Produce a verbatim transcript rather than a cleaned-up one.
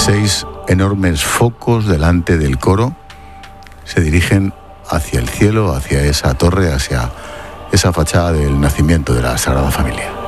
Seis enormes focos delante del coro se dirigen hacia el cielo, hacia esa torre, hacia esa fachada del nacimiento de la Sagrada Familia.